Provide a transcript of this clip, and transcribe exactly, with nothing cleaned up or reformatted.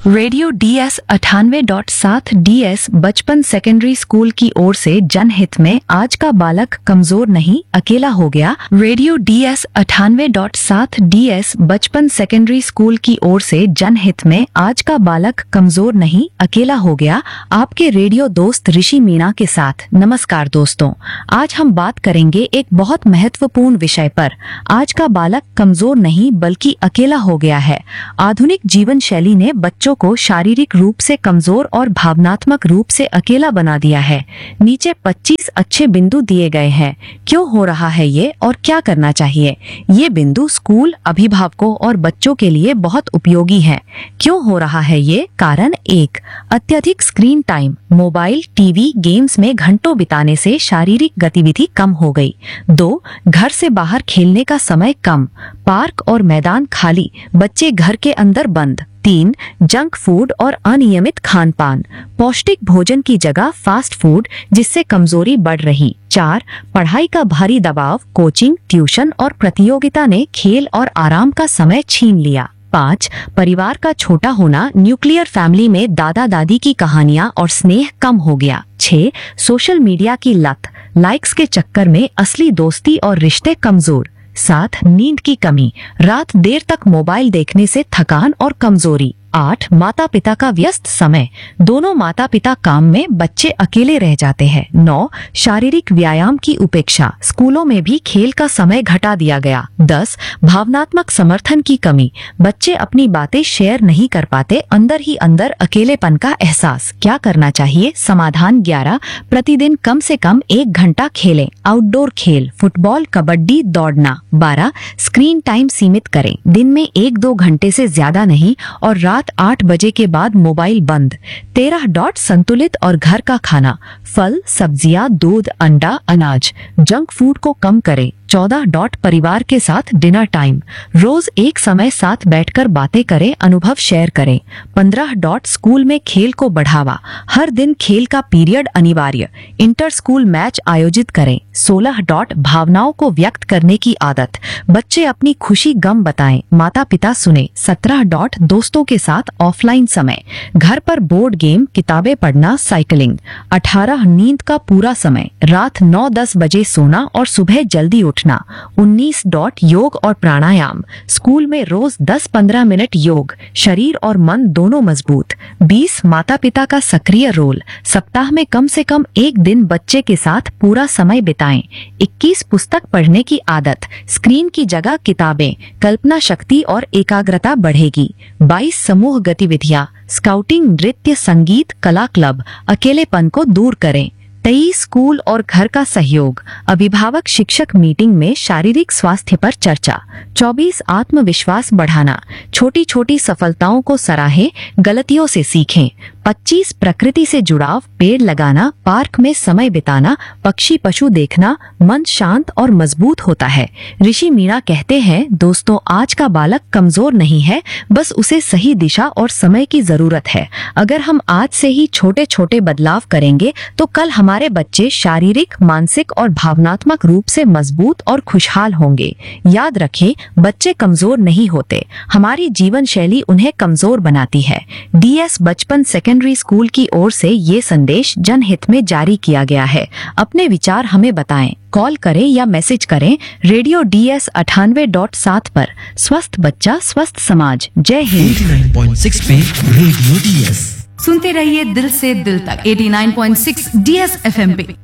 Radio DS अठानवे dot सात DS बचपन सेकेंडरी स्कूल की ओर से जनहित में आज का बालक कमजोर नहीं अकेला हो गया। रेडियो डीएस अठानवे डॉट सात डीएस बचपन सेकेंडरी स्कूल की ओर से जनहित में आज का बालक कमजोर नहीं अकेला हो गया। आपके रेडियो दोस्त ऋषि मीणा के साथ। नमस्कार दोस्तों, आज हम बात करेंगे एक बहुत महत्वपूर्ण विषय पर। आज का बालक कमजोर नहीं बल्कि अकेला हो गया है। आधुनिक जीवन शैली ने बच्चों को शारीरिक रूप से कमजोर और भावनात्मक रूप से अकेला बना दिया है। नीचे पच्चीस अच्छे बिंदु दिए गए हैं। क्यों हो रहा है ये और क्या करना चाहिए? ये बिंदु स्कूल, अभिभावकों और बच्चों के लिए बहुत उपयोगी है। क्यों हो रहा है ये? कारण एक, अत्यधिक screen time. Mobile, TV, games में घंटों बिताने से शारीरिक गतिविधि कम हो गई। दो, घर से बाहर खेलने का समय कम। पार्क और मैदान खाली, बच्चे घर के अंदर बंद। तीन, जंक फूड और अनियमित खान पान। पौष्टिक भोजन की जगह फास्ट फूड, जिससे कमजोरी बढ़ रही। चार, पढ़ाई का भारी दबाव। कोचिंग, ट्यूशन और प्रतियोगिता ने खेल और आराम का समय छीन लिया। पाँच, परिवार का छोटा होना। न्यूक्लियर फैमिली में दादा दादी की कहानियां और स्नेह कम हो गया। छह, सोशल मीडिया की लत। लाइक्स के चक्कर में असली दोस्ती और रिश्ते कमजोर। सात, नींद की कमी। रात देर तक मोबाइल देखने से थकान और कमजोरी। आठ, माता पिता का व्यस्त समय। दोनों माता पिता काम में, बच्चे अकेले रह जाते हैं। नौ, शारीरिक व्यायाम की उपेक्षा। स्कूलों में भी खेल का समय घटा दिया गया। दस, भावनात्मक समर्थन की कमी। बच्चे अपनी बातें शेयर नहीं कर पाते, अंदर ही अंदर अकेलेपन का एहसास। क्या करना चाहिए? समाधान ग्यारह, प्रतिदिन कम से कम एक घंटा खेलें। आउटडोर खेल, फुटबॉल, कबड्डी, दौड़ना। बारह, स्क्रीन टाइम सीमित करें। दिन में एक दो घंटे से ज्यादा नहीं और रात आठ बजे के बाद मोबाइल बंद। तेरह डॉट संतुलित और घर का खाना। फल, सब्जियां, दूध, अंडा, अनाज। जंक फूड को कम करें। चौदह डॉट परिवार के साथ डिनर टाइम। रोज एक समय साथ बैठकर बातें करें, अनुभव शेयर करें। पंद्रह डॉट स्कूल में खेल को बढ़ावा। हर दिन खेल का पीरियड अनिवार्य। इंटर स्कूल मैच आयोजित करें। सोलह डॉट भावनाओं को व्यक्त करने की आदत। बच्चे अपनी खुशी गम बताएं, माता पिता सुने। सत्रह डॉट दोस्तों के साथ ऑफलाइन समय। घर पर बोर्ड गेम, किताबें पढ़ना, साइकिलिंग। अठारह नींद का पूरा समय। रात नौ दस बजे सोना और सुबह जल्दी उठना। उन्नीस डॉट योग और प्राणायाम। स्कूल में रोज दस पंद्रह मिनट योग, शरीर और मन दोनों मजबूत। बीस, माता पिता का सक्रिय रोल। सप्ताह में कम से कम एक दिन बच्चे के साथ पूरा समय बिताएं। इक्कीस, पुस्तक पढ़ने की आदत। स्क्रीन की जगह किताबें। कल्पना शक्ति और एकाग्रता बढ़ेगी। बाईस, समूह गतिविधियां। स्काउटिंग, नृत्य, संगीत, कला क्लब। अकेलेपन को दूर करें। तेईस, स्कूल और घर का सहयोग। अभिभावक शिक्षक मीटिंग में शारीरिक स्वास्थ्य पर चर्चा। चौबीस, आत्मविश्वास बढ़ाना। छोटी छोटी सफलताओं को सराहें, गलतियों से सीखें। पच्चीस, प्रकृति से जुड़ाव। पेड़ लगाना, पार्क में समय बिताना, पक्षी पशु देखना। मन शांत और मजबूत होता है। ऋषि मीणा कहते हैं, दोस्तों, आज का बालक कमजोर नहीं है, बस उसे सही दिशा और समय की जरूरत है। अगर हम आज से ही छोटे छोटे बदलाव करेंगे तो कल हमारे बच्चे शारीरिक, मानसिक और भावनात्मक रूप से मजबूत और खुशहाल होंगे। याद रखें, बच्चे कमजोर नहीं होते, हमारी जीवन शैली उन्हें कमजोर बनाती है। डीएस बचपन सेकेंडरी स्कूल की ओर से ये संदेश जनहित में जारी किया गया है। अपने विचार हमें बताएं। कॉल करें या मैसेज करें रेडियो डीएस अठानवे डॉट सात पर। स्वस्थ बच्चा, स्वस्थ समाज। जय हिंद। नवासी पॉइंट छह पे रेडियो डीएस सुनते रहिए दिल से दिल तक। नवासी पॉइंट छह डीएस एफएम पे।